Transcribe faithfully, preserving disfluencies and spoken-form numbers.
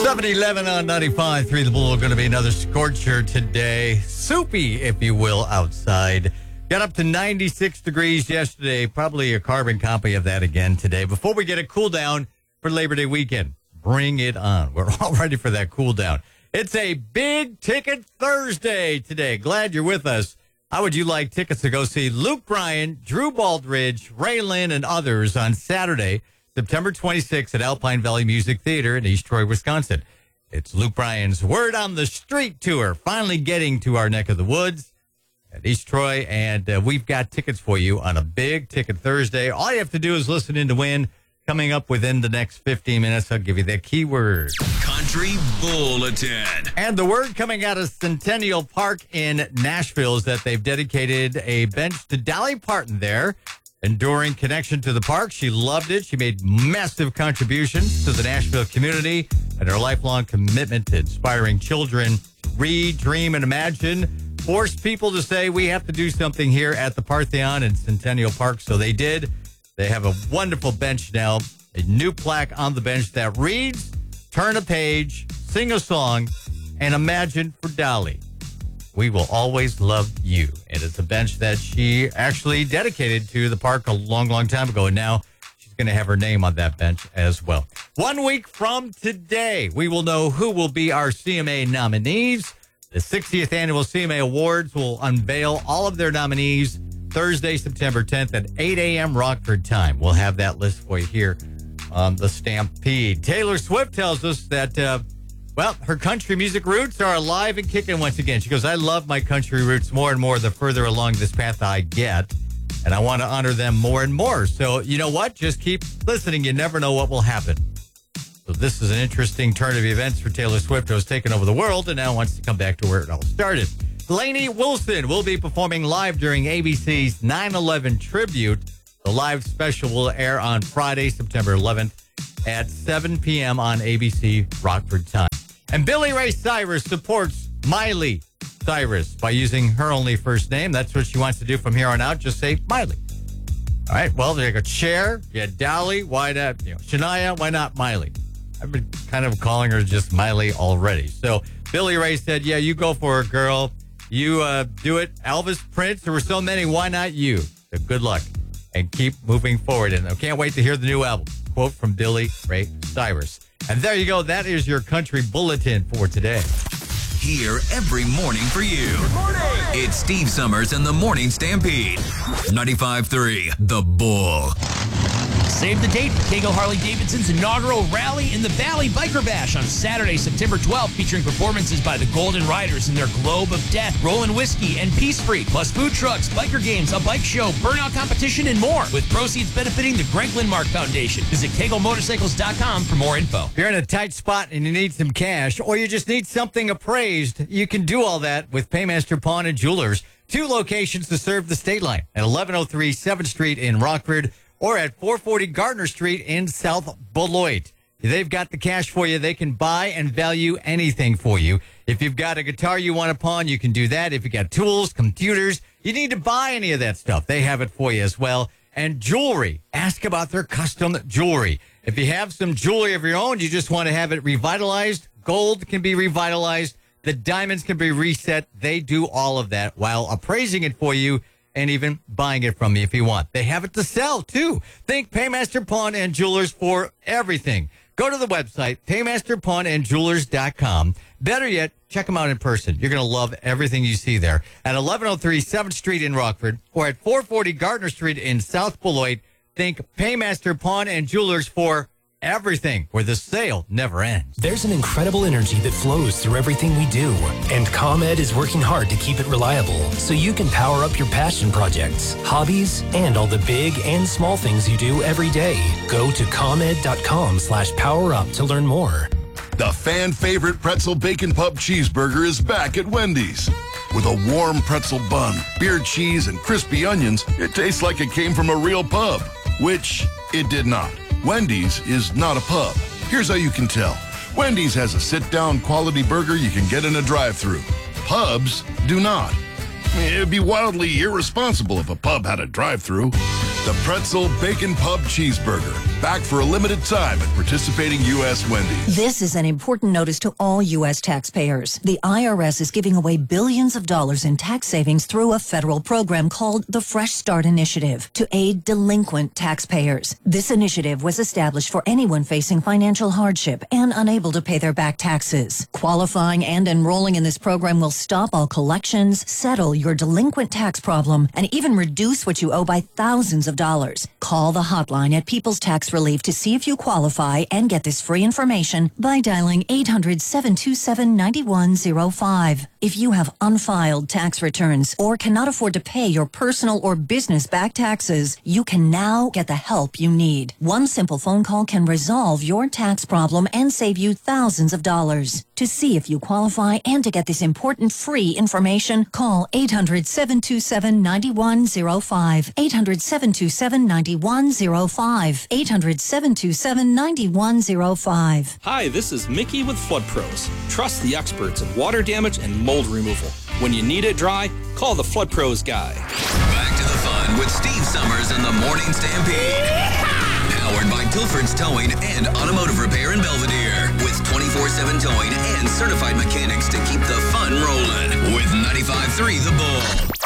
seven eleven on ninety-five point three The Bull. Going to be another scorcher today. Soupy, if you will, outside. Got up to ninety-six degrees yesterday. Probably a carbon copy of that again today. Before we get a cool down for Labor Day weekend, bring it on. We're all ready for that cool down. It's a big ticket Thursday today. Glad you're with us. How would you like tickets to go see Luke Bryan, Drew Baldridge, Ray Lynn, and others on Saturday, September twenty-sixth at Alpine Valley Music Theater in East Troy, Wisconsin? It's Luke Bryan's Word on the Street tour, finally getting to our neck of the woods at East Troy, and uh, we've got tickets for you on a big ticket Thursday. All you have to do is listen in to win. Coming up within the next fifteen minutes, I'll give you that keyword. Country Bulletin. And the word coming out of Centennial Park in Nashville is that they've dedicated a bench to Dolly Parton there. Enduring connection to the park. She loved it. She made massive contributions to the Nashville community, and her lifelong commitment to inspiring children read, dream, and imagine forced people to say, we have to do something here at the Parthenon in Centennial Park. So they did. They have a wonderful bench now, a new plaque on the bench that reads, turn a page, sing a song, and imagine for Dolly. We will always love you. And it's a bench that she actually dedicated to the park a long, long time ago. And now she's going to have her name on that bench as well. One week from today, we will know who will be our C M A nominees. The sixtieth Annual C M A Awards will unveil all of their nominees Thursday, September tenth at eight a.m. Rockford time. We'll have that list for you here on the Stampede. Taylor Swift tells us that, uh, well, her country music roots are alive and kicking once again. She goes, I love my country roots more and more the further along this path I get, and I want to honor them more and more. So, you know what? Just keep listening. You never know what will happen. So this is an interesting turn of events for Taylor Swift, who has taken over the world and now wants to come back to where it all started. Lainey Wilson will be performing live during A B C's nine eleven tribute. The live special will air on Friday, September eleventh at seven p.m. on A B C Rockford time. And Billy Ray Cyrus supports Miley Cyrus by using her only first name. That's what she wants to do from here on out. Just say Miley. All right. Well, they got Cher, you had Dolly. Why not? You know, Shania. Why not Miley? I've been kind of calling her just Miley already. So Billy Ray said, yeah, you go for it, girl. You uh, do it. Elvis, Prince, there were so many. Why not you? So good luck and keep moving forward. And I can't wait to hear the new album. Quote from Billy Ray Cyrus. And there you go. That is your country bulletin for today. Here every morning for you. Good morning. It's Steve Summers and the Morning Stampede. ninety-five point three The Bull. Save the date for Kegel Harley-Davidson's inaugural Rally in the Valley Biker Bash on Saturday, September twelfth, featuring performances by the Golden Riders in their Globe of Death, Rollin' Whiskey, and Peace Free, plus food trucks, biker games, a bike show, burnout competition, and more, with proceeds benefiting the Greg Lindmark Foundation. Visit Kegel Motorcycles dot com for more info. If you're in a tight spot and you need some cash, or you just need something appraised, you can do all that with Paymaster Pawn and Jewelers. Two locations to serve the state line at eleven oh three seventh Street in Rockford, or at four forty Gardner Street in South Beloit. They've got the cash for you. They can buy and value anything for you. If you've got a guitar you want to pawn, you can do that. If you got tools, computers, you need to buy any of that stuff, they have it for you as well. And jewelry, ask about their custom jewelry. If you have some jewelry of your own, you just want to have it revitalized, gold can be revitalized, the diamonds can be reset. They do all of that while appraising it for you and even buying it from me if you want. They have it to sell, too. Think Paymaster Pawn and Jewelers for everything. Go to the website, Paymaster Pawn and Jewelers dot com. Better yet, check them out in person. You're going to love everything you see there. At eleven oh three seventh Street in Rockford, or at four forty Gardner Street in South Beloit, think Paymaster Pawn and Jewelers for everything, where the sale never ends. There's an incredible energy that flows through everything we do, and ComEd is working hard to keep it reliable so you can power up your passion projects, hobbies, and all the big and small things you do every day. Go to ComEd.com slash power up to learn more. The fan favorite pretzel bacon pub cheeseburger is back at Wendy's. With a warm pretzel bun, beer cheese, and crispy onions, it tastes like it came from a real pub, which it did not. Wendy's is not a pub. Here's how you can tell. Wendy's has a sit-down quality burger you can get in a drive-thru. Pubs do not. It'd be wildly irresponsible if a pub had a drive-thru. The Pretzel Bacon Pub Cheeseburger. Back for a limited time at participating U S Wendy's. This is an important notice to all U S taxpayers. The I R S is giving away billions of dollars in tax savings through a federal program called the Fresh Start Initiative to aid delinquent taxpayers. This initiative was established for anyone facing financial hardship and unable to pay their back taxes. Qualifying and enrolling in this program will stop all collections, settle your delinquent tax problem, and even reduce what you owe by thousands of dollars. Call the hotline at People's Tax Relief to see if you qualify and get this free information by dialing eight hundred, seven two seven, nine one zero five. If you have unfiled tax returns or cannot afford to pay your personal or business back taxes, you can now get the help you need. One simple phone call can resolve your tax problem and save you thousands of dollars. To see if you qualify and to get this important free information, call eight hundred, seven two seven, nine one zero five. eight hundred, seven two seven, nine one zero five. eight hundred, seven two seven, nine one zero five. Hi, this is Mickey with Flood Pros. Trust the experts in water damage and mold removal. When you need it dry, call the Flood Pros guy. Back to the fun with Steve Summers and the Morning Stampede. Powered by Tilford's Towing and Automotive Repair in Belvedere. With twenty-four seven towing and certified mechanics to keep the fun rolling. With ninety-five point three The Bull.